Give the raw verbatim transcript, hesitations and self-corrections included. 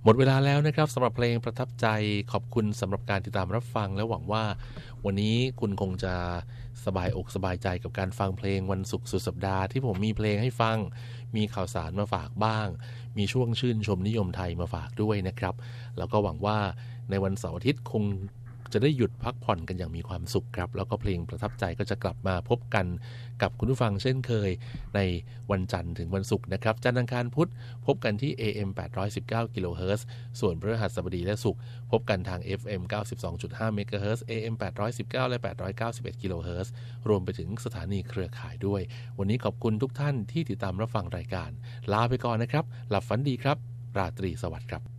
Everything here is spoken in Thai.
มดเวลาแล้วนะครับสำหรับเพลงประทับใจขอบคุณสำหรับการติดตามรับฟังและหวังว่าวันนี้คุณคงจะสบายอกสบายใจกับการฟังเพลงวันศุกร์สุดสัปดาห์ที่ผมมีเพลงให้ฟังมีข่าวสารมาฝากบ้างมีช่วงชื่นชมนิยมไทยมาฝากด้วยนะครับแล้วก็หวังว่าในวันเสาร์อาทิตย์คงจะได้หยุดพักผ่อนกันอย่างมีความสุขครับแล้วก็เพลงประทับใจก็จะกลับมาพบกันกับคุณผู้ฟังเช่นเคยในวันจันทร์ถึงวันศุกร์นะครับจันทร์อังคารพุธพบกันที่ เอ เอ็ม แปดร้อยสิบเก้า กิโลเฮิรตซ์ส่วนพฤหัสบดีและศุกร์พบกันทาง เอฟ เอ็ม เก้าสิบสองจุดห้า เมกะเฮิรตซ์ เอ เอ็ม แปดร้อยสิบเก้า และ แปดร้อยเก้าสิบเอ็ด กิโลเฮิรตซ์รวมไปถึงสถานีเครือข่ายด้วยวันนี้ขอบคุณทุกท่านที่ติดตามรับฟังรายการลาไปก่อนนะครับหลับฝันดีครับราตรีสวัสดิ์ครับ